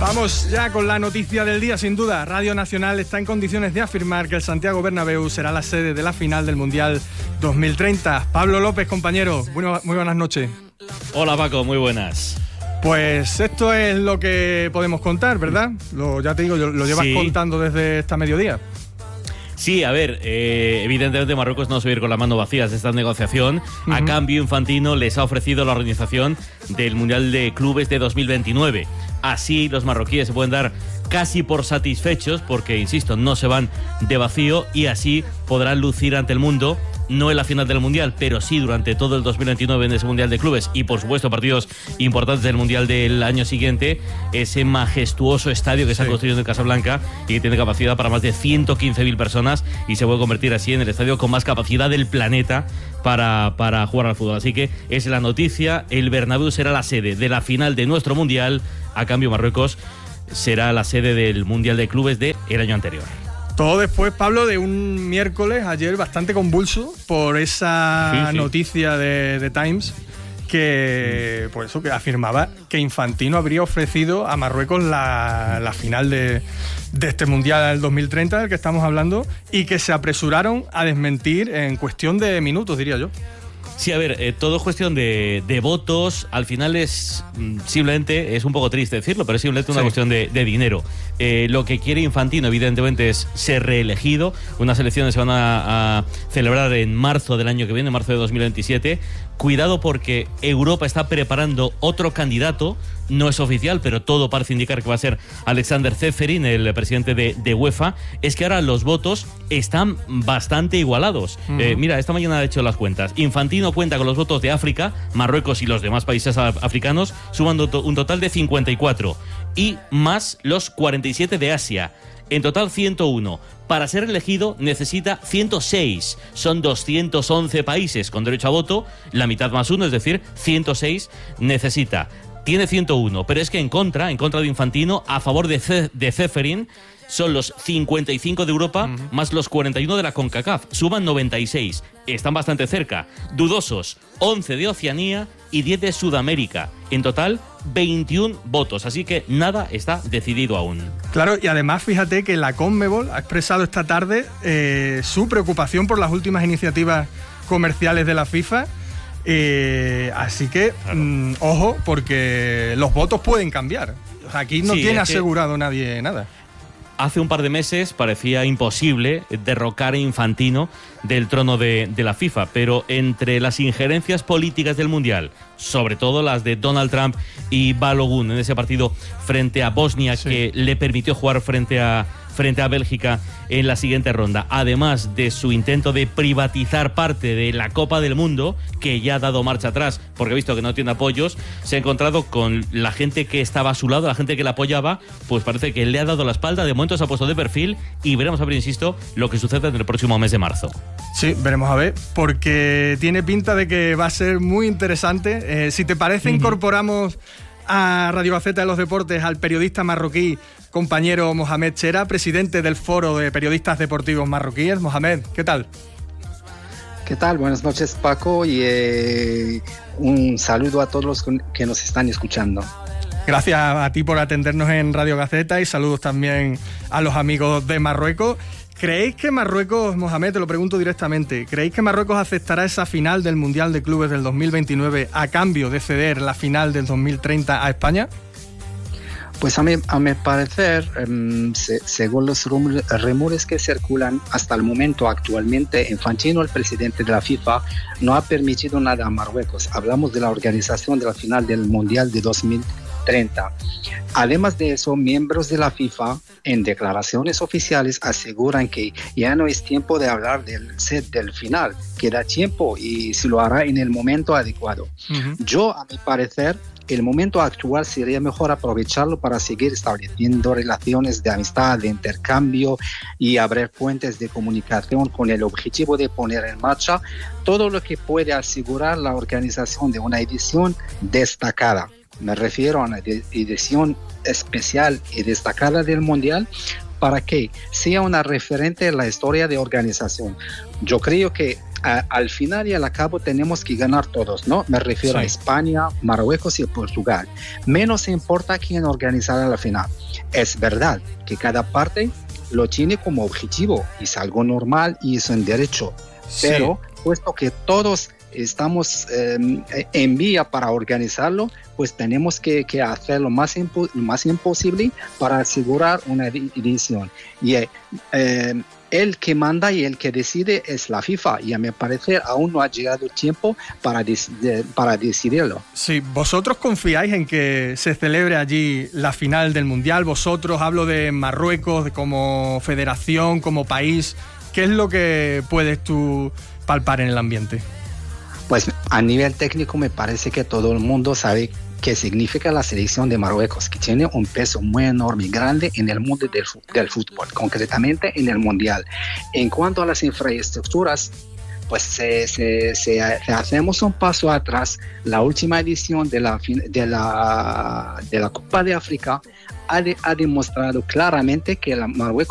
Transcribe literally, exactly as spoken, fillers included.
Vamos ya con la noticia del día, sin duda. Radio Nacional está en condiciones de afirmar que el Santiago Bernabéu será la sede de la final del Mundial dos mil treinta. Pablo López, compañero, muy, muy buenas noches. Hola Paco, muy buenas. Pues esto es lo que podemos contar, ¿verdad? Lo, ya te digo, lo llevas sí. contando desde esta mediodía. Sí, a ver, eh, evidentemente Marruecos no se va a ir con las manos vacías de esta negociación. Uh-huh. A cambio, Infantino les ha ofrecido la organización del Mundial de Clubes de dos mil veintinueve. Así los marroquíes se pueden dar casi por satisfechos porque, insisto, no se van de vacío y así podrán lucir ante el mundo, no en la final del Mundial, pero sí durante todo el dos mil veintinueve en ese Mundial de Clubes y, por supuesto, partidos importantes del Mundial del año siguiente, ese majestuoso estadio que sí. se ha construido en Casablanca y que tiene capacidad para más de ciento quince mil personas y se puede convertir así en el estadio con más capacidad del planeta para, para jugar al fútbol. Así que es la noticia, el Bernabéu será la sede de la final de nuestro Mundial, a cambio Marruecos será la sede del Mundial de Clubes del año anterior. Todo después, Pablo, de un miércoles ayer bastante convulso por esa sí, sí. noticia de, de Times que, por eso, que afirmaba que Infantino habría ofrecido a Marruecos la, la final de, de este Mundial del dos mil treinta del que estamos hablando y que se apresuraron a desmentir en cuestión de minutos, diría yo. Sí, a ver, eh, todo es cuestión de, de votos. Al final es mm, simplemente, es un poco triste decirlo, pero es simplemente una sí. cuestión de, de dinero. Eh, lo que quiere Infantino, evidentemente, es ser reelegido. Unas elecciones se van a, a celebrar en marzo del año que viene, marzo de dos mil veintisiete. Cuidado porque Europa está preparando otro candidato. No es oficial, pero todo parece indicar que va a ser Alexander Ceferin, el presidente de, de UEFA. Es que ahora los votos están bastante igualados. Uh-huh. Eh, mira, esta mañana he hecho las cuentas. Infantino cuenta con los votos de África, Marruecos y los demás países africanos, sumando to- un total de cincuenta y cuatro. Y más los cuarenta y siete de Asia. En total ciento uno. Para ser elegido necesita ciento seis. Son doscientos once países con derecho a voto. La mitad más uno, es decir, ciento seis necesita. Tiene ciento uno, pero es que en contra, en contra de Infantino, a favor de, Ce- de Ceferin, son los cincuenta y cinco de Europa uh-huh. más los cuarenta y uno de la CONCACAF. Suman noventa y seis. Están bastante cerca. Dudosos, once de Oceanía y diez de Sudamérica. En total, veintiún votos. Así que nada está decidido aún. Claro, y además fíjate que la CONMEBOL ha expresado esta tarde eh, su preocupación por las últimas iniciativas comerciales de la FIFA. Eh, así que, claro. mmm, ojo, porque los votos pueden cambiar. O sea, aquí no sí, tiene asegurado nadie nada. Hace un par de meses parecía imposible derrocar a Infantino del trono de, de la FIFA, pero entre las injerencias políticas del Mundial, sobre todo las de Donald Trump y Balogun en ese partido frente a Bosnia, sí. que le permitió jugar frente a frente a Bélgica en la siguiente ronda, además de su intento de privatizar parte de la Copa del Mundo, que ya ha dado marcha atrás porque ha visto que no tiene apoyos, se ha encontrado con la gente que estaba a su lado, la gente que la apoyaba, pues parece que le ha dado la espalda, de momento se ha puesto de perfil y veremos a ver, insisto, lo que sucede en el próximo mes de marzo. Sí, veremos a ver, porque tiene pinta de que va a ser muy interesante. Eh, si te parece, uh-huh. incorporamos a Radio Gaceta de los Deportes al periodista marroquí, compañero Mohamed Chera, presidente del Foro de Periodistas Deportivos Marroquíes. Mohamed, ¿qué tal? ¿Qué tal? Buenas noches, Paco, y eh, un saludo a todos los que nos están escuchando. Gracias a ti por atendernos en Radio Gaceta y saludos también a los amigos de Marruecos. ¿Creéis que Marruecos, Mohamed, te lo pregunto directamente, ¿creéis que Marruecos aceptará esa final del Mundial de Clubes del dos mil veintinueve a cambio de ceder la final del dos mil treinta a España? Pues a mi, a mi parecer, um, se, según los rumores, rumores que circulan hasta el momento actualmente, Infantino, el presidente de la FIFA, no ha permitido nada a Marruecos. Hablamos de la organización de la final del Mundial de dos mil treinta. Además de eso, miembros de la FIFA en declaraciones oficiales aseguran que ya no es tiempo de hablar del set del final, queda tiempo y se lo hará en el momento adecuado. Uh-huh. Yo, a mi parecer, el momento actual sería mejor aprovecharlo para seguir estableciendo relaciones de amistad, de intercambio y abrir fuentes de comunicación con el objetivo de poner en marcha todo lo que puede asegurar la organización de una edición destacada. Me refiero a una edición especial y destacada del Mundial para que sea una referente en la historia de organización. Yo creo que a, al final y al cabo tenemos que ganar todos, ¿no? Me refiero sí. a España, Marruecos y Portugal. Menos importa quién organizará la final. Es verdad que cada parte lo tiene como objetivo y es algo normal y es un derecho. Sí. Pero puesto que todos estamos eh, en vía para organizarlo, pues tenemos que, que hacer lo más, impo- lo más imposible para asegurar una edición. Y eh, eh, el que manda y el que decide es la FIFA, y a mi parecer aún no ha llegado el tiempo para, de- de- para decidirlo. Sí, ¿vosotros confiáis en que se celebre allí la final del Mundial? Vosotros, hablo de Marruecos como federación, como país, ¿qué es lo que puedes tú palpar en el ambiente? Pues a nivel técnico me parece que todo el mundo sabe qué significa la selección de Marruecos, que tiene un peso muy enorme y grande en el mundo del, del fútbol, concretamente en el Mundial. En cuanto a las infraestructuras, pues se, se, se, se hacemos un paso atrás. La última edición de la, de la, de la Copa de África ha, de, ha demostrado claramente que la Marruecos